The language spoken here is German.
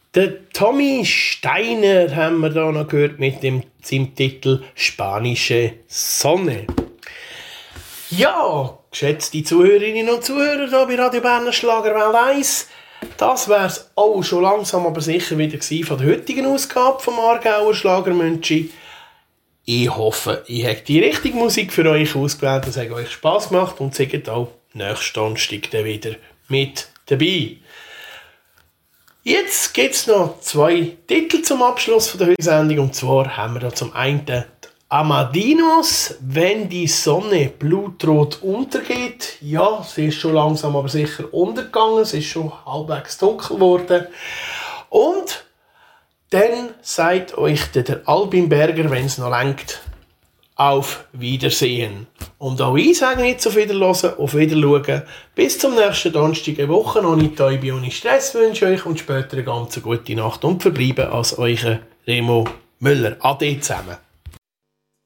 Der Tommy Steiner haben wir da noch gehört mit seinem Titel «Spanische Sonne». Ja, geschätzte Zuhörerinnen und Zuhörer hier bei Radio Berner Schlagerwelt 1, das wäre es auch schon langsam aber sicher wieder von der heutigen Ausgabe vom Aargauer Schlagermünchi. Ich hoffe, ich habe die richtige Musik für euch ausgewählt, dass es euch Spass macht und seid auch nächsten Donnerstag dann wieder mit dabei. Jetzt gibt es noch 2 Titel zum Abschluss von der heutigen Sendung. Und zwar haben wir da zum einen die Amadinos, «Wenn die Sonne blutrot untergeht». Ja, sie ist schon langsam aber sicher untergegangen. Es ist schon halbwegs dunkel geworden. Und dann sagt euch der Albin Berger, wenn es noch reicht, auf Wiedersehen. Und auch ich sage nicht auf Wiederhören, auf Wiederschauen. Bis zum nächsten Donnerstag, eine Woche noch nicht Täube ohne Stress wünsche euch und später eine ganz gute Nacht und verbleibe als euer Remo Müller. Ade zusammen.